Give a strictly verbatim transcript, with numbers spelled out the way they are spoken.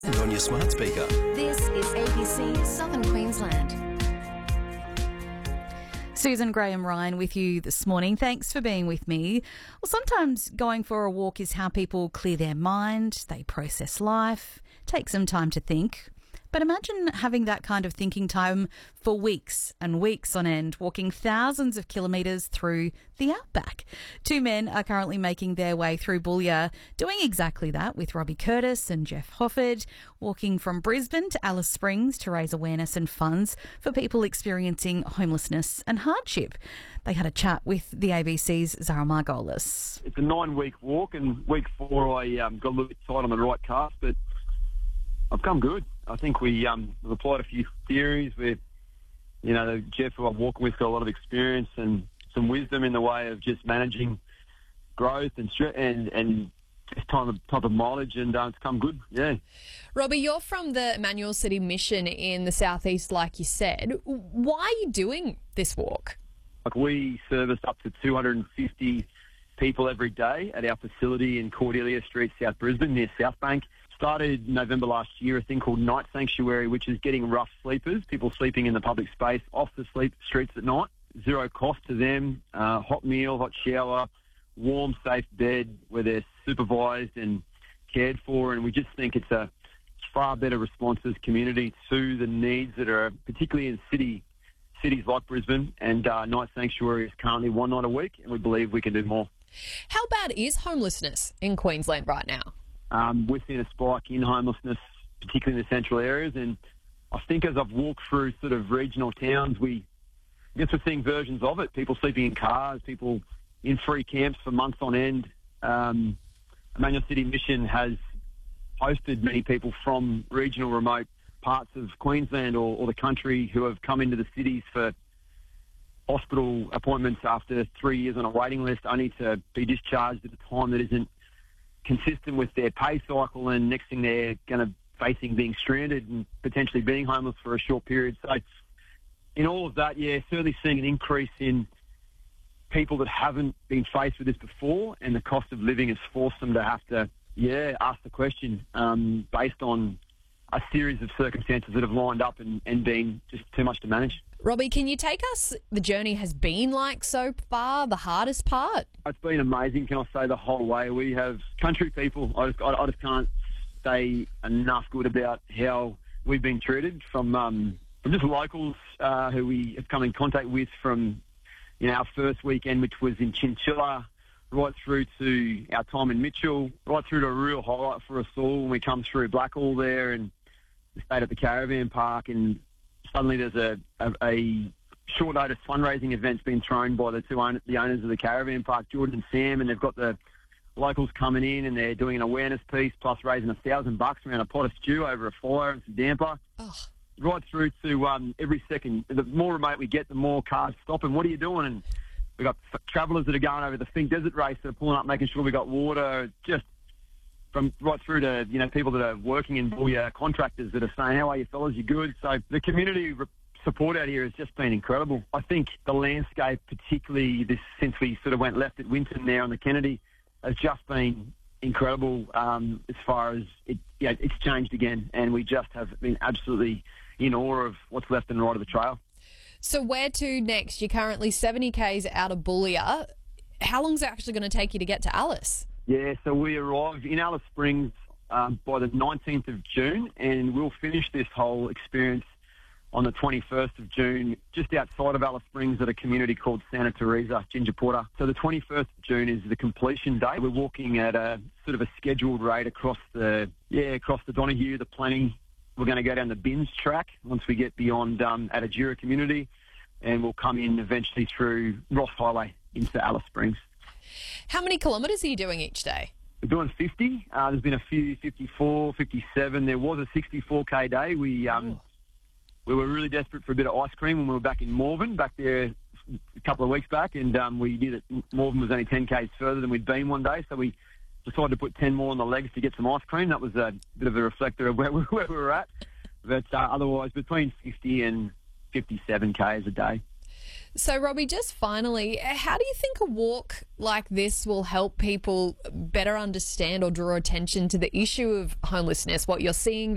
And on your smart speaker. This is A B C Southern Queensland. Susan Graham-Ryan with you this morning. Thanks for being with me. Well, sometimes going for a walk is how people clear their mind, they process life, take some time to think. But imagine having that kind of thinking time for weeks and weeks on end, walking thousands of kilometres through the outback. Two men are currently making their way through Boulia, doing exactly that with Robbie Curtis and Jeff Hofford, walking from Brisbane to Alice Springs to raise awareness and funds for people experiencing homelessness and hardship. They had a chat with the A B C's Zara Margolis. It's a nine-week walk, and week four I um, got a little bit tight on the right calf, but I've come good. I think we um, we've applied a few theories where, you know, Jeff, who I'm walking with, got a lot of experience and some wisdom in the way of just managing growth and and and just type of, type of mileage, and uh, it's come good, yeah. Robbie, you're from the Emmanuel City Mission in the southeast, like you said. Why are you doing this walk? Like, we service up to two hundred fifty people every day at our facility in Cordelia Street, South Brisbane, near South Bank. Started November last year, a thing called Night Sanctuary, which is getting rough sleepers, people sleeping in the public space, off the sleep streets at night. Zero cost to them, uh, hot meal, hot shower, warm, safe bed where they're supervised and cared for. And we just think it's a far better response as a community to the needs that are particularly in city cities like Brisbane. And uh, Night Sanctuary is currently one night a week, and we believe we can do more. How bad is homelessness in Queensland right now? Um, we've seen a spike in homelessness, particularly in the central areas, and I think as I've walked through sort of regional towns, we I guess we're seeing versions of it. People sleeping in cars, people in free camps for months on end. Um, Emmanuel City Mission has hosted many people from regional, remote parts of Queensland or, or the country who have come into the cities for hospital appointments after three years on a waiting list, only to be discharged at a time that isn't consistent with their pay cycle, and next thing they're going to facing being stranded and potentially being homeless for a short period. So in all of that, yeah, certainly seeing an increase in people that haven't been faced with this before, and the cost of living has forced them to have to, yeah, ask the question um, based on a series of circumstances that have lined up and, and been just too much to manage. Robbie, can you take us, the journey has been like so far, the hardest part? It's been amazing, can I say, the whole way. We have country people. I just, I, I just can't say enough good about how we've been treated from, um, from just locals uh, who we have come in contact with from, you know, our first weekend, which was in Chinchilla, right through to our time in Mitchell, right through to a real highlight for us all when we come through Blackall there and we stayed at the caravan park, and suddenly there's a, a, a short notice fundraising event's been thrown by the two own, the owners of the caravan park, Jordan and Sam, and they've got the locals coming in and they're doing an awareness piece plus raising a thousand bucks around a pot of stew over a fire and some damper. Oh. Right through to um, every second. The more remote we get, the more cars stop. And what are you doing? And we've got travellers that are going over the Fink Desert Race that are pulling up, making sure we got water. Just from right through to, you know, people that are working in Boulia, contractors that are saying, how are you fellas, you good? So the community re- support out here has just been incredible. I think the landscape, particularly this since we sort of went left at Winton there on the Kennedy, has just been incredible um, as far as it, yeah, it's changed again, and we just have been absolutely in awe of what's left and right of the trail. So where to next? You're currently seventy kays out of Boulia. How long is it actually going to take you to get to Alice? Yeah, so we arrived in Alice Springs um, by the nineteenth of June, and we'll finish this whole experience on the twenty-first of June, just outside of Alice Springs at a community called Santa Teresa, Ginger Porter. So the twenty-first of June is the completion date. We're walking at a sort of a scheduled rate across the, yeah, across the Donahue, the Plenty. We're going to go down the Bins track once we get beyond um, Attajira community, and we'll come in eventually through Ross Highway into Alice Springs. How many kilometres are you doing each day? We're doing fifty. Uh, there's been a few fifty-four, fifty-seven. There was a sixty-four k day. We um, oh. we were really desperate for a bit of ice cream when we were back in Morven, back there a couple of weeks back, and um, we did it. Morven was only ten k's further than we'd been one day, so we decided to put ten more on the legs to get some ice cream. That was a bit of a reflector of where we, where we were at. But uh, otherwise, between fifty and fifty-seven k's a day. So, Robbie, just finally, how do you think a walk like this will help people better understand or draw attention to the issue of homelessness, what you're seeing